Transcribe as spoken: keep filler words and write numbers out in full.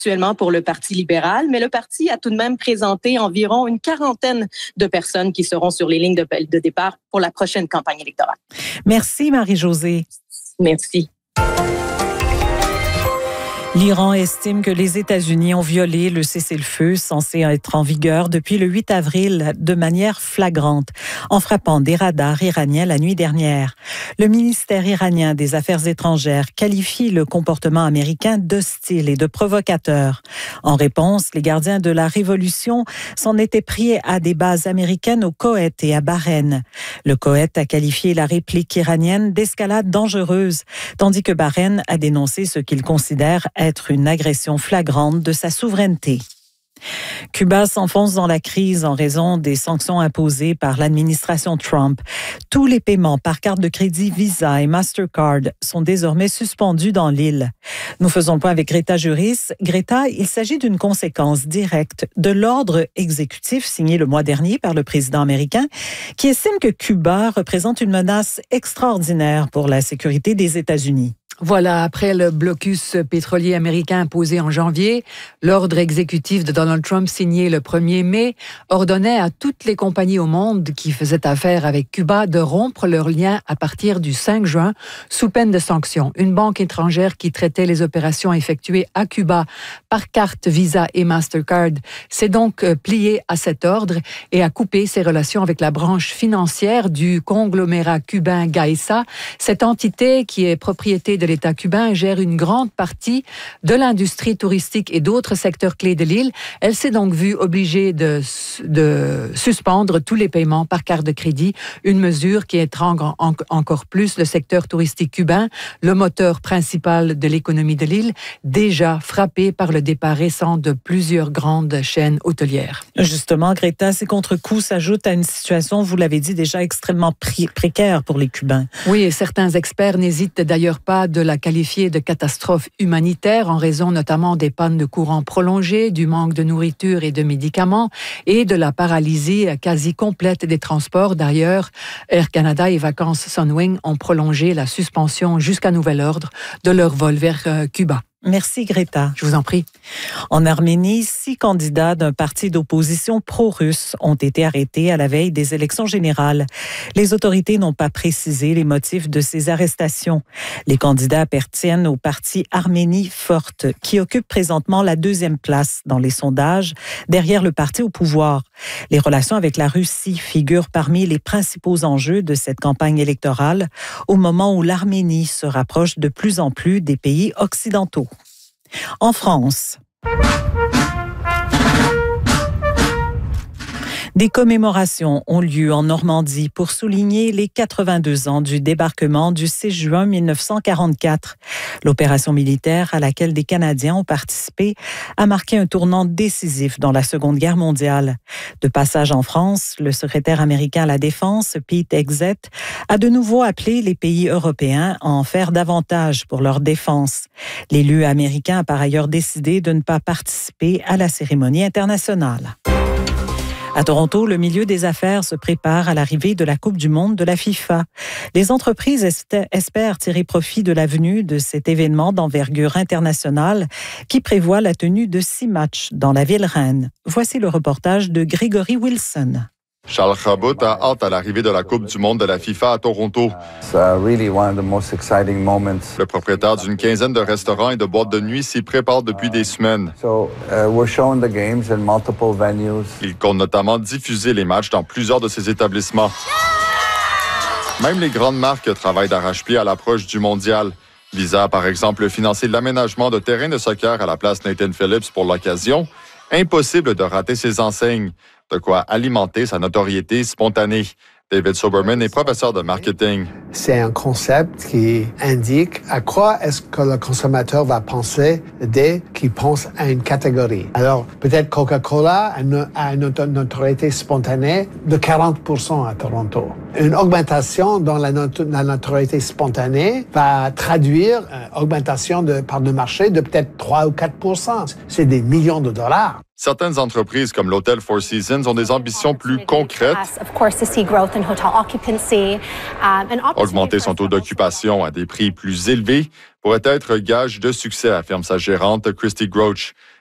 actuellement pour le Parti libéral, mais le parti a tout de même présenté environ une quarantaine de personnes qui seront sur les lignes de, de départ pour la prochaine campagne électorale. Merci Marie-Josée. Merci. L'Iran estime que les États-Unis ont violé le cessez-le-feu censé être en vigueur depuis le huit avril de manière flagrante, en frappant des radars iraniens la nuit dernière. Le ministère iranien des Affaires étrangères qualifie le comportement américain d'hostile et de provocateur. En réponse, les gardiens de la révolution s'en étaient pris à des bases américaines au Koweït et à Bahreïn. Le Koweït a qualifié la réplique iranienne d'escalade dangereuse, tandis que Bahreïn a dénoncé ce qu'il considère être une agression flagrante de sa souveraineté. Cuba s'enfonce dans la crise en raison des sanctions imposées par l'administration Trump. Tous les paiements par carte de crédit Visa et Mastercard sont désormais suspendus dans l'île. Nous faisons le point avec Greta Juris. Greta, il s'agit d'une conséquence directe de l'ordre exécutif signé le mois dernier par le président américain qui estime que Cuba représente une menace extraordinaire pour la sécurité des États-Unis. Voilà, après le blocus pétrolier américain imposé en janvier, l'ordre exécutif de Donald Trump signé le premier mai ordonnait à toutes les compagnies au monde qui faisaient affaire avec Cuba de rompre leurs liens à partir du cinq juin sous peine de sanctions. Une banque étrangère qui traitait les opérations effectuées à Cuba par carte Visa et Mastercard s'est donc pliée à cet ordre et a coupé ses relations avec la branche financière du conglomérat cubain Gaesa. Cette entité qui est propriété de l'État cubain gère une grande partie de l'industrie touristique et d'autres secteurs clés de l'île. Elle s'est donc vue obligée de, de suspendre tous les paiements par carte de crédit, une mesure qui étrangle en, encore plus le secteur touristique cubain, le moteur principal de l'économie de l'île, déjà frappé par le départ récent de plusieurs grandes chaînes hôtelières. Justement, Greta, ces contre-coups s'ajoutent à une situation, vous l'avez dit, déjà extrêmement pré- précaire pour les Cubains. Oui, et certains experts n'hésitent d'ailleurs pas de la qualifier de catastrophe humanitaire en raison notamment des pannes de courant prolongées, du manque de nourriture et de médicaments et de la paralysie quasi complète des transports. D'ailleurs, Air Canada et Vacances Sunwing ont prolongé la suspension jusqu'à nouvel ordre de leur vol vers euh, Cuba. Merci Greta. Je vous en prie. En Arménie, six candidats d'un parti d'opposition pro-russe ont été arrêtés à la veille des élections générales. Les autorités n'ont pas précisé les motifs de ces arrestations. Les candidats appartiennent au parti Arménie Forte, qui occupe présentement la deuxième place dans les sondages, derrière le parti au pouvoir. Les relations avec la Russie figurent parmi les principaux enjeux de cette campagne électorale, au moment où l'Arménie se rapproche de plus en plus des pays occidentaux. En France, des commémorations ont lieu en Normandie pour souligner les quatre-vingt-deux ans du débarquement du six juin mille neuf cent quarante-quatre. L'opération militaire à laquelle des Canadiens ont participé a marqué un tournant décisif dans la Seconde Guerre mondiale. De passage en France, le secrétaire américain à la Défense, Pete Hegseth, a de nouveau appelé les pays européens à en faire davantage pour leur défense. L'élu américain a par ailleurs décidé de ne pas participer à la cérémonie internationale. À Toronto, le milieu des affaires se prépare à l'arrivée de la Coupe du monde de la FIFA. Les entreprises espèrent tirer profit de la venue de cet événement d'envergure internationale qui prévoit la tenue de six matchs dans la ville reine. Voici le reportage de Grégory Wilson. Charles Chabot a hâte à l'arrivée de la Coupe du monde de la FIFA à Toronto. Le propriétaire d'une quinzaine de restaurants et de boîtes de nuit s'y prépare depuis des semaines. Il compte notamment diffuser les matchs dans plusieurs de ses établissements. Même les grandes marques travaillent d'arrache-pied à l'approche du mondial. Visa a par exemple financé l'aménagement de terrains de soccer à la place Nathan Phillips pour l'occasion. Impossible de rater ses enseignes. De quoi alimenter sa notoriété spontanée. David Soberman est professeur de marketing. C'est un concept qui indique à quoi est-ce que le consommateur va penser dès qu'il pense à une catégorie. Alors, peut-être Coca-Cola a une notoriété spontanée de quarante pour cent à Toronto. Une augmentation dans la, not- la notoriété spontanée va traduire une augmentation de part de marché de peut-être trois ou quatre pour cent. C'est des millions de dollars. Certaines entreprises comme l'hôtel Four Seasons ont des ambitions plus concrètes. Augmenter son taux d'occupation à des prix plus élevés, pourrait être gage de succès, affirme sa gérante Christy Grouch.